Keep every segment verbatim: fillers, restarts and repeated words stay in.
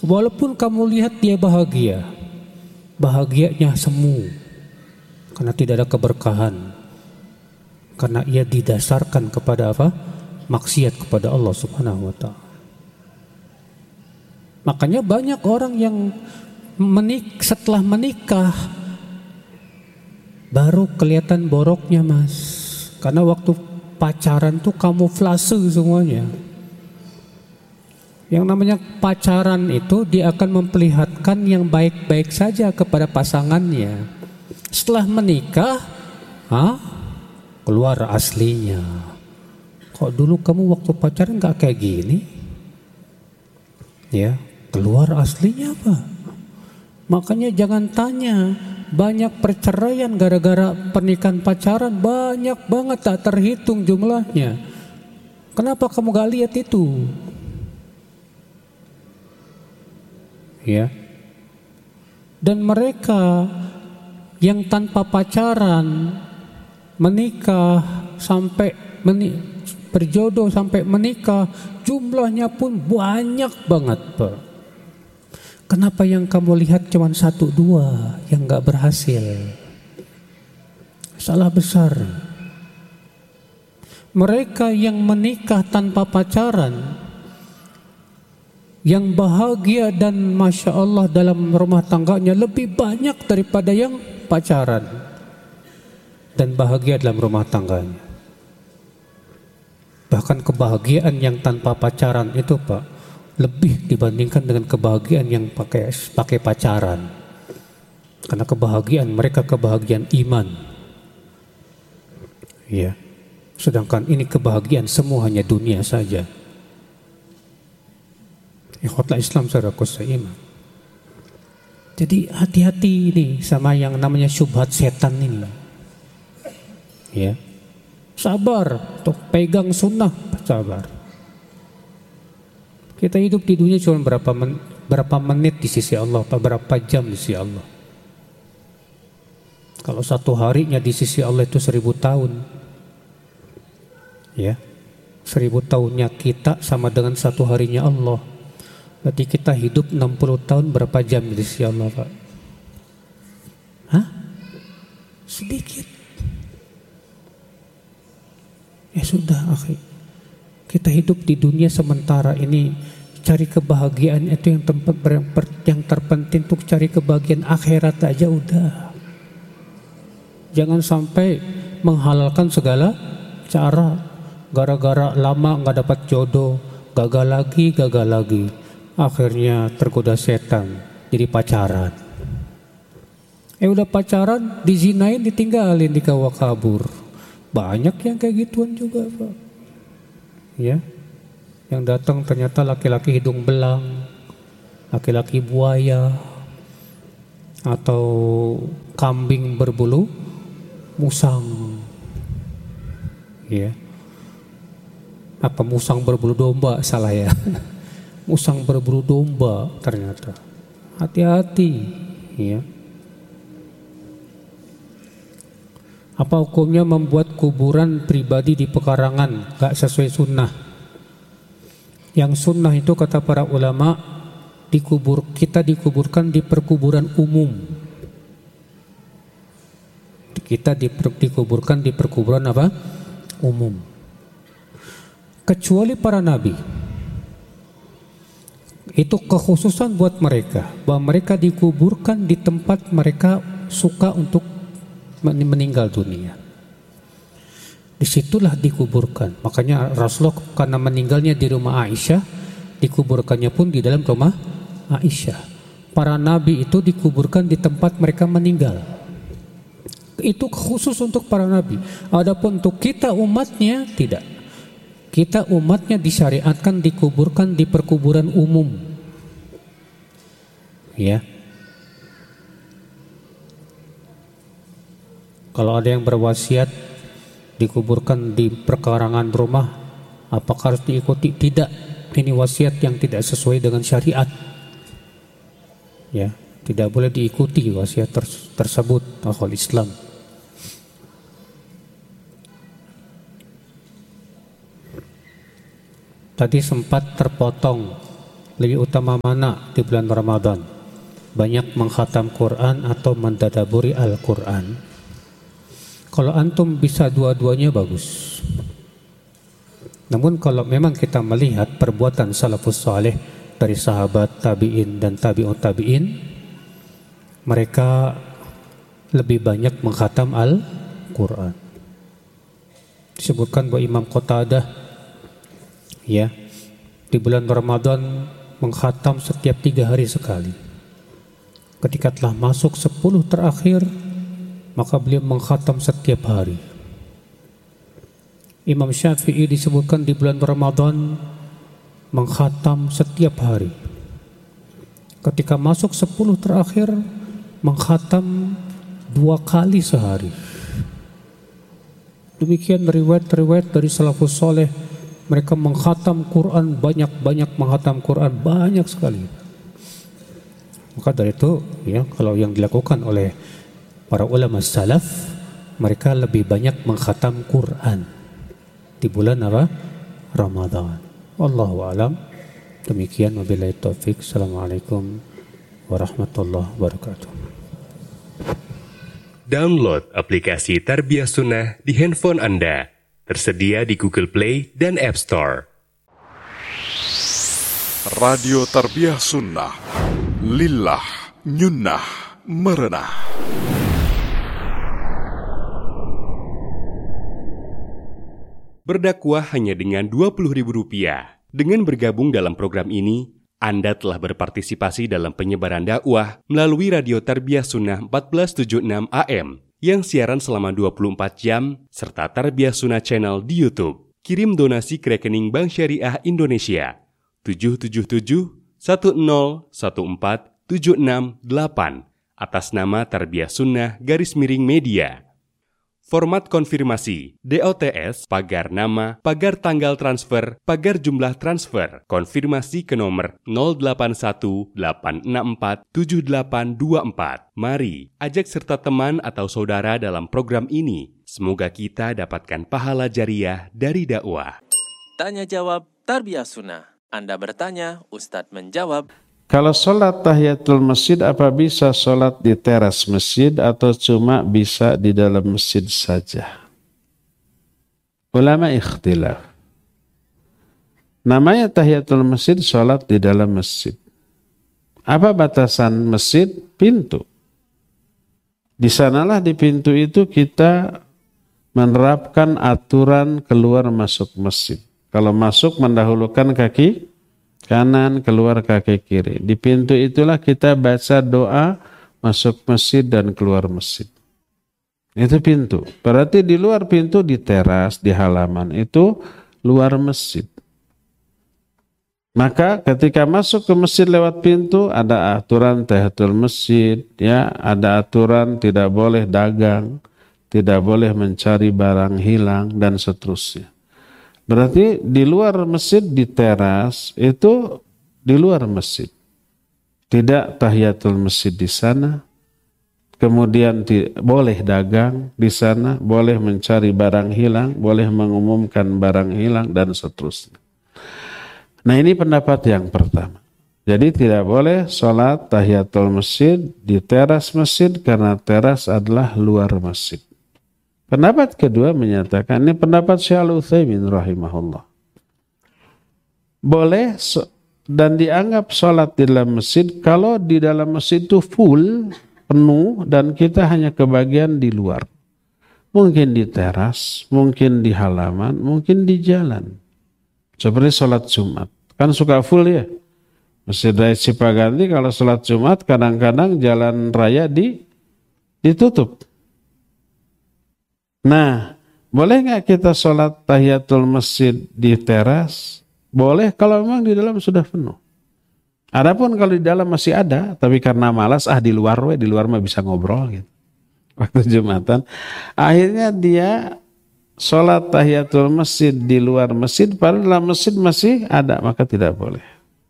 Walaupun kamu lihat dia bahagia, bahagianya semu, karena tidak ada keberkahan, karena ia didasarkan kepada apa? Maksiat kepada Allah Subhanahu wa Ta'ala. Makanya banyak orang yang menik setelah menikah baru kelihatan boroknya, Mas. Karena waktu pacaran tuh kamuflase semuanya. Yang namanya pacaran itu dia akan memperlihatkan yang baik-baik saja kepada pasangannya. Setelah menikah, ah, keluar aslinya. Kok dulu kamu waktu pacaran gak kayak gini? Ya, keluar aslinya apa? Makanya jangan tanya, banyak perceraian gara-gara pernikahan pacaran, banyak banget tak terhitung jumlahnya. Kenapa kamu gak lihat itu? Ya. Dan mereka yang tanpa pacaran menikah sampai meni- berjodoh sampai menikah, jumlahnya pun banyak banget, Pak. Kenapa yang kamu lihat cuma satu dua yang gak berhasil? Salah besar. Mereka yang menikah tanpa pacaran, yang bahagia dan Masya Allah dalam rumah tangganya lebih banyak daripada yang pacaran dan bahagia dalam rumah tangganya. Bahkan kebahagiaan yang tanpa pacaran itu, Pak, lebih dibandingkan dengan kebahagiaan yang pakai pakai pacaran. Karena kebahagiaan mereka kebahagiaan iman. Ya. Sedangkan ini kebahagiaan semua hanya dunia saja. Ikhwatul Islam saudaraku seiman. Jadi hati-hati ini sama yang namanya syubhat setan ini. Ya. Sabar, untuk pegang sunnah, sabar. Kita hidup di dunia cuma berapa men, berapa menit di sisi Allah, berapa jam di sisi Allah. Kalau satu harinya di sisi Allah itu seribu tahun, ya, seribu tahunnya kita sama dengan satu harinya Allah. Berarti kita hidup enam puluh tahun, berapa jam di sisi Allah, Pak? Hah? Sedikit. Ya sudah, akhi. Kita hidup di dunia sementara ini, cari kebahagiaan itu yang tempat yang terpenting untuk cari kebahagiaan akhirat aja udah. Jangan sampai menghalalkan segala cara. Gara-gara lama nggak dapat jodoh, gagal lagi, gagal lagi. Akhirnya tergoda setan, jadi pacaran. Eh udah pacaran, dizinain, ditinggalin, dikawa kabur. Banyak yang kayak gituan juga, Pak. Ya, yang datang ternyata laki-laki hidung belang, laki-laki buaya, atau kambing berbulu musang. Ya, apa musang berbulu domba, salah ya. Musang berbulu domba ternyata. Hati-hati, ya. Apa hukumnya membuat kuburan pribadi di pekarangan gak sesuai sunnah? Yang sunnah itu kata para ulama, dikubur kita dikuburkan di perkuburan umum. Kita dikuburkan di perkuburan apa? Umum. Kecuali para nabi. Itu kekhususan buat mereka, bahwa mereka dikuburkan di tempat mereka suka untuk meninggal dunia. Disitulah dikuburkan. Makanya Rasulullah karena meninggalnya di rumah Aisyah, dikuburkannya pun di dalam rumah Aisyah. Para nabi itu dikuburkan di tempat mereka meninggal. Itu khusus untuk para nabi. Adapun untuk kita umatnya tidak. Kita umatnya disyariatkan dikuburkan di perkuburan umum. Ya. Kalau ada yang berwasiat dikuburkan di perkarangan rumah, apakah harus diikuti? Tidak. Ini wasiat yang tidak sesuai dengan syariat. Ya, tidak boleh diikuti wasiat ter- tersebut akhwal Islam. Tadi sempat terpotong lebih utama mana di bulan Ramadan? Banyak mengkhatam Quran atau mentadaburi Al-Quran? Kalau antum bisa dua-duanya bagus. Namun kalau memang kita melihat perbuatan salafus saleh dari sahabat, tabi'in dan tabi'ut tabi'in, mereka lebih banyak mengkhatam Al-Quran. Disebutkan bahwa Imam Qatadah ya di bulan Ramadan mengkhatam setiap tiga hari sekali. Ketika telah masuk sepuluh terakhir, maka beliau mengkhatam setiap hari. Imam Syafi'i disebutkan di bulan Ramadan mengkhatam setiap hari. Ketika masuk sepuluh terakhir, mengkhatam dua kali sehari. Demikian riwayat-riwayat dari salafus soleh, mereka mengkhatam Quran banyak-banyak, mengkhatam Quran banyak sekali. Maka dari itu, ya, kalau yang dilakukan oleh para ulama salaf, mereka lebih banyak mengkhatam Quran di bulan apa? Ramadan. Wallahu a'lam. Demikian, wabillahi taufik. Assalamualaikum warahmatullahi wabarakatuh. Download aplikasi Tarbiyah Sunnah di handphone Anda. Tersedia di Google Play dan App Store. Radio Tarbiyah Sunnah. Lillah, nyunnah, merenah. Berdakwah hanya dengan dua puluh ribu rupiah. Dengan bergabung dalam program ini, Anda telah berpartisipasi dalam penyebaran dakwah melalui Radio Tarbiyah Sunnah empat belas tujuh puluh enam A M yang siaran selama dua puluh empat jam, serta Tarbiyah Sunnah Channel di YouTube. Kirim donasi ke rekening Bank Syariah Indonesia tujuh tujuh tujuh satu nol satu empat tujuh enam delapan atas nama Tarbiyah Sunnah garis miring media. Format konfirmasi D O T S, pagar nama, pagar tanggal transfer, pagar jumlah transfer. Konfirmasi ke nomor nol delapan satu delapan enam empat tujuh delapan dua empat. Mari ajak serta teman atau saudara dalam program ini. Semoga kita dapatkan pahala jariah dari dakwah. Tanya jawab Tarbiyah Sunnah. Anda bertanya, Ustadz menjawab. Kalau sholat tahiyatul masjid, apa bisa sholat di teras masjid atau cuma bisa di dalam masjid saja? Ulama ikhtilaf. Namanya tahiyatul masjid, sholat di dalam masjid. Apa batasan masjid? Pintu. Di sanalah di pintu itu kita menerapkan aturan keluar masuk masjid. Kalau masuk mendahulukan kaki kanan, keluar kaki kiri. Di pintu itulah kita baca doa masuk masjid dan keluar masjid. Itu pintu. Berarti di luar pintu, di teras, di halaman, itu luar masjid. Maka ketika masuk ke masjid lewat pintu, ada aturan tahiyatul masjid, ya, ada aturan tidak boleh dagang, tidak boleh mencari barang hilang, dan seterusnya. Berarti di luar masjid, di teras, itu di luar masjid. Tidak tahiyatul masjid di sana. Kemudian di, boleh dagang di sana, boleh mencari barang hilang, boleh mengumumkan barang hilang, dan seterusnya. Nah, ini pendapat yang pertama. Jadi tidak boleh sholat tahiyatul masjid di teras masjid karena teras adalah luar masjid. Pendapat kedua menyatakan, ini pendapat Syekh Al-Utsaimin rahimahullah. Boleh dan dianggap sholat di dalam masjid kalau di dalam masjid itu full, penuh, dan kita hanya kebagian di luar. Mungkin di teras, mungkin di halaman, mungkin di jalan. Seperti sholat Jumat. Kan suka full ya. Masjid Raya Cipaganti kalau sholat Jumat kadang-kadang jalan raya di, ditutup. Nah, boleh nggak kita sholat tahiyatul masjid di teras? Boleh kalau memang di dalam sudah penuh. Adapun kalau di dalam masih ada, tapi karena malas, ah di luar we, di luar mah bisa ngobrol gitu. Waktu Jumatan, akhirnya dia sholat tahiyatul masjid di luar masjid, padahal dalam masjid masih ada, maka tidak boleh.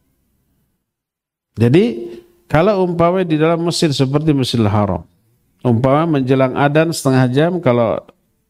Jadi kalau umpama di dalam masjid seperti Masjidil Haram, umpama menjelang adzan setengah jam, kalau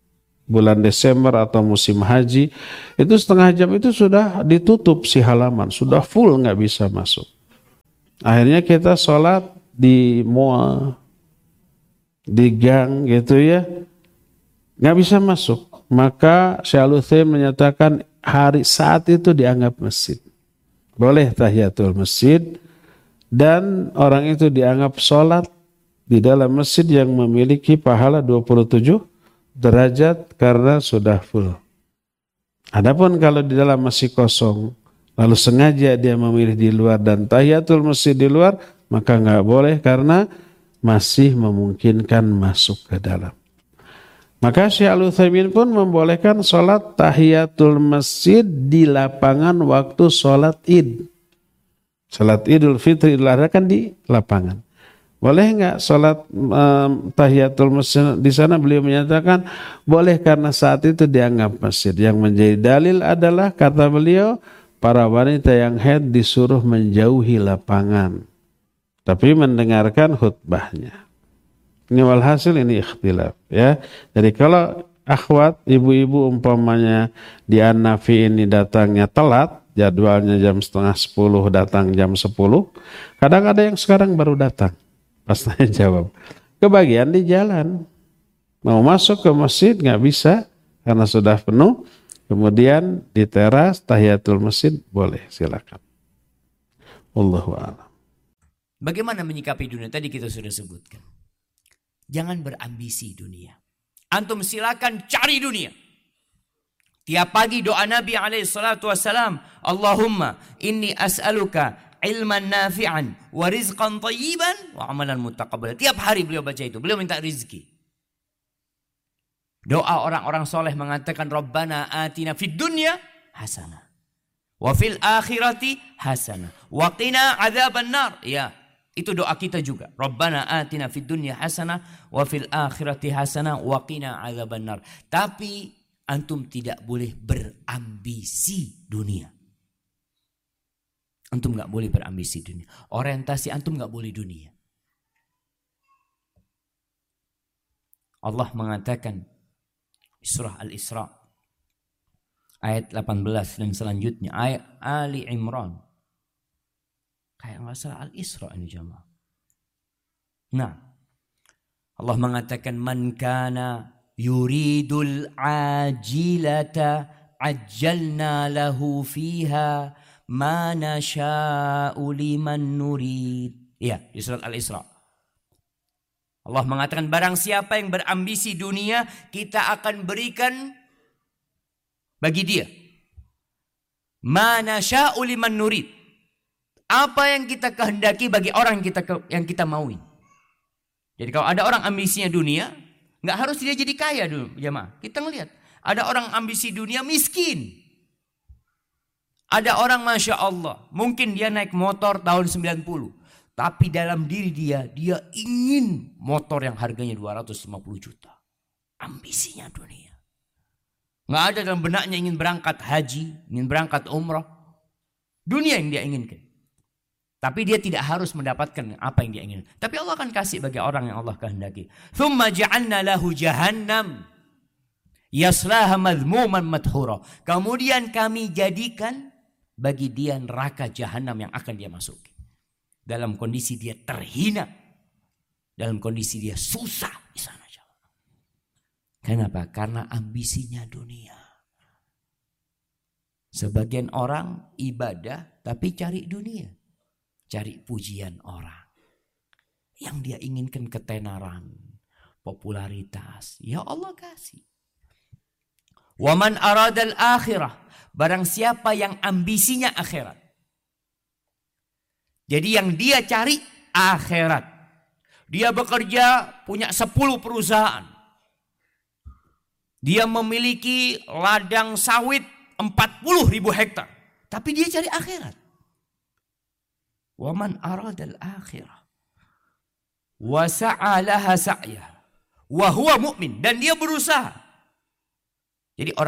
bulan Desember atau musim haji, itu setengah jam itu sudah ditutup si halaman, sudah full nggak bisa masuk. Akhirnya kita sholat di mall, di gang gitu ya, nggak bisa masuk. Maka Syekh Al-Utsaimin menyatakan hari saat itu dianggap masjid. Boleh tahiyatul masjid dan orang itu dianggap sholat di dalam masjid yang memiliki pahala dua puluh tujuh derajat karena sudah full. Adapun kalau di dalam masih kosong, lalu sengaja dia memilih di luar dan tahiyatul masjid di luar, maka nggak boleh karena masih memungkinkan masuk ke dalam. Maka Syekh Al-Utsaimin pun membolehkan sholat tahiyatul masjid di lapangan waktu sholat id. Sholat idul fitri, idul adha kan di lapangan. Boleh nggak sholat um, tahiyatul masjid di sana? Beliau menyatakan boleh karena saat itu dianggap masjid. Yang menjadi dalil adalah kata beliau, para wanita yang haid disuruh menjauhi lapangan, tapi mendengarkan khutbahnya. Ini walhasil ini ikhtilaf ya. Jadi kalau akhwat, ibu-ibu umpamanya di An-Nafi ini datangnya telat, jadwalnya jam setengah sepuluh, datang jam sepuluh. Kadang ada yang sekarang baru datang. Pas saya jawab, kebagian di jalan. Mau masuk ke masjid nggak bisa karena sudah penuh. Kemudian di teras tahiyatul masjid boleh, silakan. Wallahu a'lam. Bagaimana menyikapi dunia? Tadi kita sudah sebutkan. Jangan berambisi dunia. Antum silakan cari dunia. Tiap pagi doa Nabi alaihi salatu wassalam, Allahumma inni as'aluka ilman nafi'an wa rizqan thayyiban wa amalan mutaqabbalan. Tiap hari beliau baca itu. Beliau minta rizki. Doa orang-orang soleh mengatakan Rabbana atina fid dunya hasanah wa fil akhirati hasanah wa qina adzaban nar. Ya, itu doa kita juga. Rabbana atina fid dunya hasanah wa fil akhirati hasanah wa qina adzaban nar. Tapi antum tidak boleh berambisi dunia. Antum enggak boleh berambisi dunia. Orientasi antum enggak boleh dunia. Allah mengatakan surah Al-Isra ayat delapan belas dan selanjutnya ayat Ali Imran. Kayak nggak salah Al-Isra ini jamaah. Nah, Allah mengatakan man kana yuridul ajilata ajjalna lahu fiha ma nasha'u liman nurid. Ya, di surat Al-Isra. Allah mengatakan barang siapa yang berambisi dunia, kita akan berikan bagi dia ma nasha'u liman nurid. Apa yang kita kehendaki bagi orang yang kita yang kita mauin. Jadi kalau ada orang ambisinya dunia, nggak harus dia jadi kaya dulu, jemaah. Kita ngelihat ada orang ambisi dunia miskin. Ada orang masya Allah, mungkin dia naik motor tahun sembilan puluh, tapi dalam diri dia dia ingin motor yang harganya dua ratus lima puluh juta. Ambisinya dunia. Nggak ada dalam benaknya ingin berangkat haji, ingin berangkat umrah. Dunia yang dia inginkan. Tapi dia tidak harus mendapatkan apa yang dia inginkan. Tapi Allah akan kasih bagi orang yang Allah kehendaki. Thumma ja'alna lahu jahannam yaslaha madhmuman madhura. Kemudian kami jadikan bagi dia neraka jahanam yang akan dia masuki. Dalam kondisi dia terhina. Dalam kondisi dia susah di sana. Kenapa? Karena ambisinya dunia. Sebagian orang ibadah tapi cari dunia. Cari pujian orang. Yang dia inginkan ketenaran, popularitas. Ya Allah kasih. Waman aradal akhirah. Barang siapa yang ambisinya akhirat. Jadi yang dia cari akhirat. Dia bekerja punya sepuluh perusahaan. Dia memiliki ladang sawit empat puluh ribu hektar. Tapi dia cari akhirat. Waman aradal akhirah wa sa'a laha sa'ya wa huwa mu'min, dan dia berusaha. Jadi orang